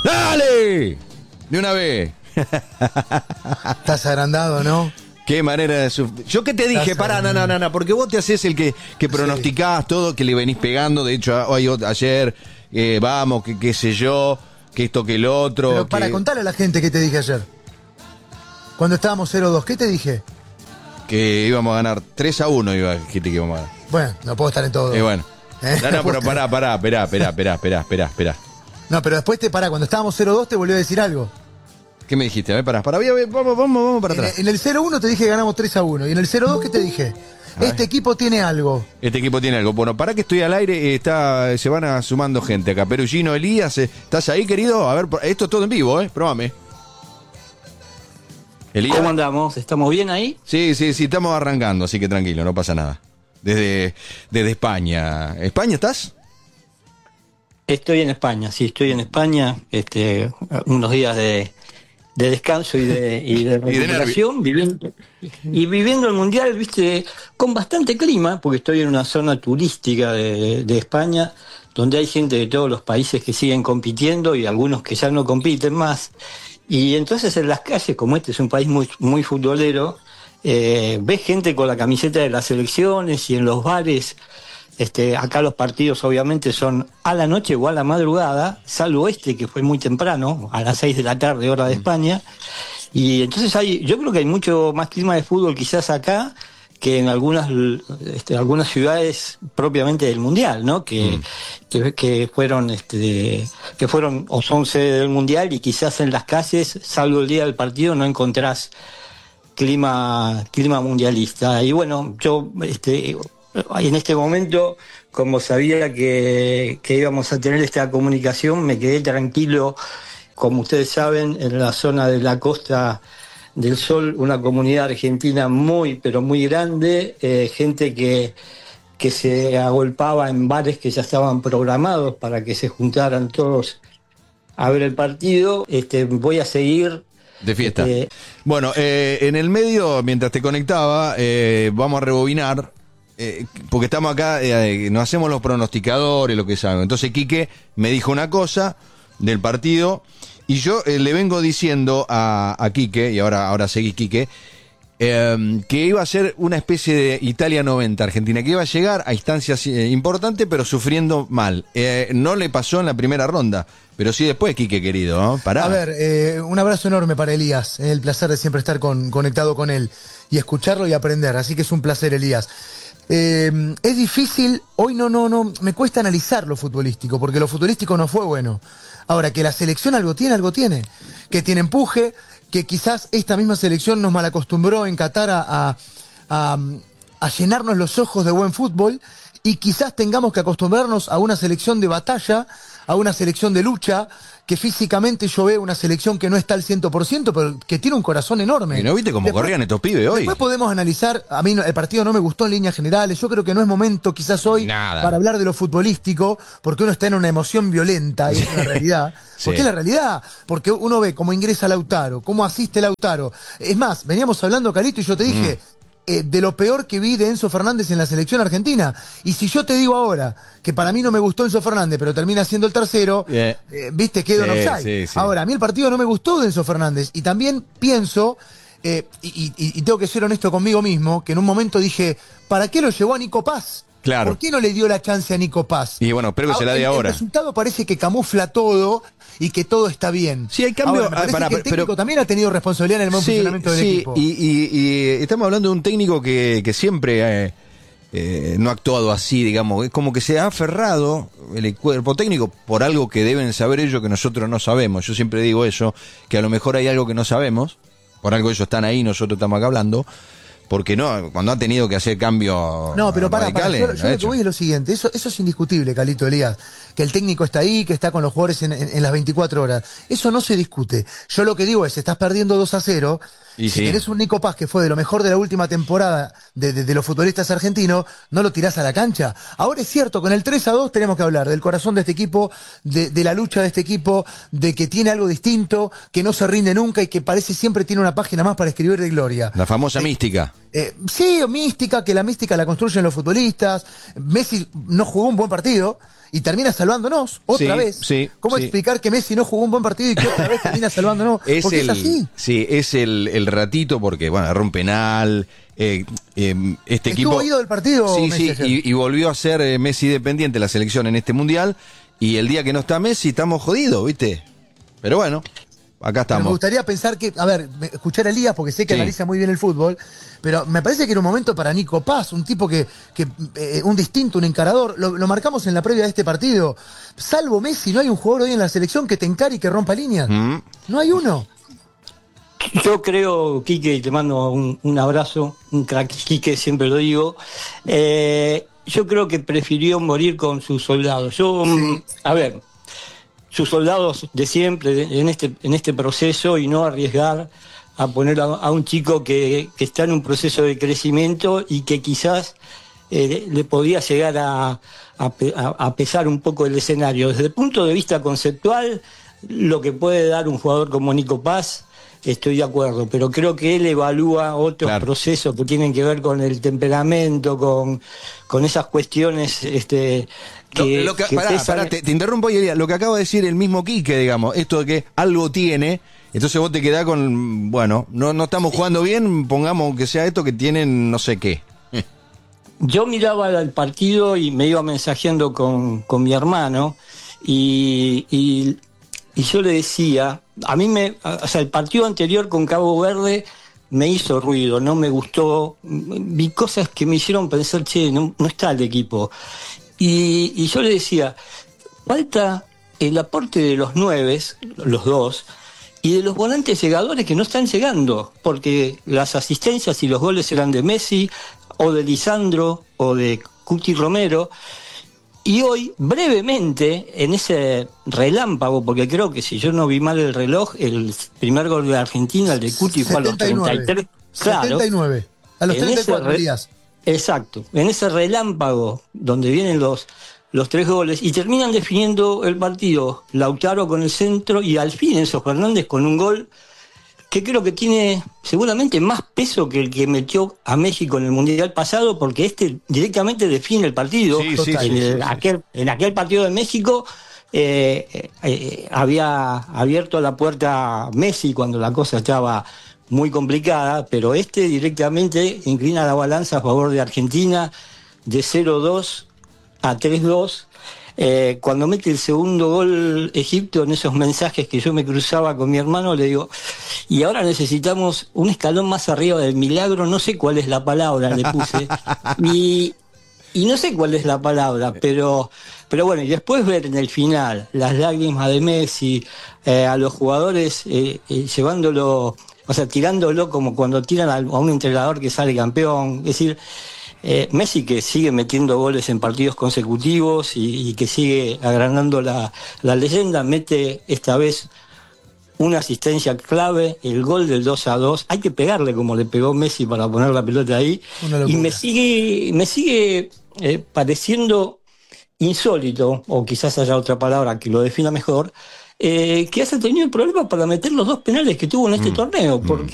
¡Dale! De una vez. Estás agrandado, ¿no? Qué manera de sufrir. Yo que te dije, pará, no, porque vos te haces el que pronosticás todo, que le venís pegando. De hecho, ayer, vamos, que qué sé yo, que esto, que el otro. Pero para contarle a la gente qué te dije ayer. Cuando estábamos 0-2, ¿qué te dije? Que íbamos a ganar 3-1, iba a decirte que íbamos a ganar. Bueno, no puedo estar en todo. Bueno. No, pero pará, esperá. No, pero después cuando estábamos 0-2 te volvió a decir algo. ¿Qué me dijiste? A ver, pará, vamos para atrás. En el 0-1 te dije que ganamos 3-1. Y en el 0-2, ¿qué te dije? Este equipo tiene algo. Bueno, para que estoy al aire, se van sumando gente acá. Perugino, Elías, ¿estás ahí, querido? A ver, esto es todo en vivo, probame. Elías. ¿Cómo andamos? ¿Estamos bien ahí? Sí, estamos arrancando, así que tranquilo, no pasa nada. Desde España. ¿España estás? Estoy en España, sí, estoy en España. Unos días de descanso y de recuperación, viviendo el Mundial, viste, con bastante clima, porque estoy en una zona turística de España, donde hay gente de todos los países que siguen compitiendo y algunos que ya no compiten más. Y entonces en las calles, como este es un país muy, muy futbolero, ves gente con la camiseta de las selecciones y en los bares. Acá los partidos obviamente son a la noche o a la madrugada, salvo que fue muy temprano, a las 6 de la tarde, hora de España. Y entonces yo creo que hay mucho más clima de fútbol quizás acá que en algunas ciudades propiamente del Mundial, ¿no? Que fueron o son sede del Mundial, y quizás en las calles, salvo el día del partido, no encontrás clima mundialista. Y bueno, yo en este momento, como sabía que íbamos a tener esta comunicación, me quedé tranquilo, como ustedes saben, en la zona de la Costa del Sol, una comunidad argentina muy, pero muy grande, gente que se agolpaba en bares que ya estaban programados para que se juntaran todos a ver el partido. Voy a seguir de fiesta. Bueno, en el medio, mientras te conectaba, vamos a rebobinar. Porque estamos acá, nos hacemos los pronosticadores, lo que saben. Entonces Quique me dijo una cosa del partido y yo le vengo diciendo a Quique, y ahora seguí Quique, que iba a ser una especie de Italia 90 Argentina, que iba a llegar a instancias importantes pero sufriendo mal. No le pasó en la primera ronda, pero sí después, Quique querido, ¿no? Pará. A ver, un abrazo enorme para Elías, el placer de siempre estar conectado con él y escucharlo y aprender, así que es un placer, Elías. Es difícil, hoy no, me cuesta analizar lo futbolístico, porque lo futbolístico no fue bueno. Ahora, que la selección algo tiene, que tiene empuje, que quizás esta misma selección nos malacostumbró en Qatar a llenarnos los ojos de buen fútbol, y quizás tengamos que acostumbrarnos a una selección de batalla, a una selección de lucha, que físicamente yo veo una selección que no está al 100%, pero que tiene un corazón enorme. ¿Y no viste cómo corrían estos pibes hoy? Después podemos analizar, a mí el partido no me gustó en líneas generales, yo creo que no es momento quizás hoy para hablar de lo futbolístico, porque uno está en una emoción violenta, y es una realidad. Sí. ¿Por qué es la realidad? Porque uno ve cómo ingresa Lautaro, cómo asiste Lautaro. Es más, veníamos hablando, Carito, y yo te dije... de lo peor que vi de Enzo Fernández en la selección argentina. Y si yo te digo ahora que para mí no me gustó Enzo Fernández, pero termina siendo el tercero, viste, quedo en offside. Sí. Ahora, a mí el partido no me gustó de Enzo Fernández. Y también pienso, y tengo que ser honesto conmigo mismo, que en un momento dije, ¿para qué lo llevó a Nico Paz? Claro. ¿Por qué no le dio la chance a Nico Paz? Y bueno, espero que se la dé ahora. El resultado parece que camufla todo y que todo está bien. Sí, hay cambio. Ahora, me parece que el técnico también ha tenido responsabilidad en el buen funcionamiento del equipo. Y estamos hablando de un técnico que siempre no ha actuado así, digamos. Es como que se ha aferrado el cuerpo técnico por algo que deben saber ellos que nosotros no sabemos. Yo siempre digo eso, que a lo mejor hay algo que no sabemos, por algo ellos están ahí, nosotros estamos acá hablando. Porque no, cuando ha tenido que hacer cambios. No, pero para, yo lo que hecho. voy es lo siguiente, eso es indiscutible, Calito Elías, que el técnico está ahí, que está con los jugadores en las 24 horas, eso no se discute. Yo lo que digo es, estás perdiendo 2-0, y si sí. tenés un Nico Paz que fue de lo mejor de la última temporada de los futbolistas argentinos, no lo tirás a la cancha. Ahora es cierto, con el 3-2 tenemos que hablar del corazón de este equipo, de la lucha de este equipo, de que tiene algo distinto, que no se rinde nunca y que parece siempre tiene una página más para escribir de gloria. La famosa mística. Sí, mística, que la mística la construyen los futbolistas. Messi no jugó un buen partido y termina salvándonos otra vez. Sí, ¿Cómo sí. explicar que Messi no jugó un buen partido y que otra vez termina salvándonos? Porque es así. Sí, es el ratito porque, bueno, agarró un penal. Este Estuvo ido del partido. Sí, Messi sí, ayer. y volvió a ser Messi dependiente la selección en este mundial. Y el día que no está Messi, estamos jodidos, ¿viste? Pero bueno, acá Pero estamos. me gustaría pensar que, a ver, escuchar a Elías porque sé que Sí. analiza muy bien el fútbol, pero me parece que era un momento para Nico Paz, un tipo que un distinto, un encarador. Lo marcamos en la previa de este partido. Salvo Messi, no hay un jugador hoy en la selección que te encare y que rompa líneas. No hay uno. Yo creo, Quique, y te mando un abrazo, un crack, Quique, siempre lo digo. Yo creo que prefirió morir con sus soldados. A ver, sus soldados de siempre en este proceso y no arriesgar a poner a un chico que está en un proceso de crecimiento y que quizás le podía llegar a pesar un poco el escenario. Desde el punto de vista conceptual, lo que puede dar un jugador como Nico Paz, estoy de acuerdo, pero creo que él evalúa otros procesos que tienen que ver con el temperamento, con esas cuestiones Pará, te interrumpo, y lo que acaba de decir el mismo Quique, digamos, esto de que algo tiene, entonces vos te quedás con, bueno, no estamos jugando bien, pongamos que sea esto que tienen no sé qué. Yo miraba el partido y me iba mensajeando con mi hermano y yo le decía, el partido anterior con Cabo Verde me hizo ruido, no me gustó, vi cosas que me hicieron pensar, no está el equipo. Y yo le decía, falta el aporte de los 9, los dos, y de los volantes llegadores que no están llegando, porque las asistencias y los goles eran de Messi, o de Lisandro, o de Cuti Romero. Y hoy, brevemente, en ese relámpago, porque creo que si yo no vi mal el reloj, el primer gol de Argentina, el de Cuti, fue a los 33. Claro. 79. A los 34 días. Exacto. En ese relámpago, donde vienen los 3 goles, y terminan definiendo el partido Lautaro con el centro, y al fin Enzo Fernández con un gol que creo que tiene seguramente más peso que el que metió a México en el Mundial pasado, porque este directamente define el partido. En aquel partido de México había abierto la puerta Messi cuando la cosa estaba muy complicada, pero este directamente inclina la balanza a favor de Argentina de 0-2 a 3-2. Cuando mete el segundo gol Egipto, en esos mensajes que yo me cruzaba con mi hermano, le digo, y ahora necesitamos un escalón más arriba del milagro, no sé cuál es la palabra, le puse, y no sé cuál es la palabra, pero bueno, y después ver en el final las lágrimas de Messi, a los jugadores llevándolo, o sea, tirándolo como cuando tiran a un entrenador que sale campeón, es decir, Messi que sigue metiendo goles en partidos consecutivos y que sigue agrandando la leyenda, mete esta vez una asistencia clave, el gol del 2-2, hay que pegarle como le pegó Messi para poner la pelota ahí, y me sigue pareciendo insólito, o quizás haya otra palabra que lo defina mejor, que haya tenido el problema para meter los 2 penales que tuvo en este torneo, porque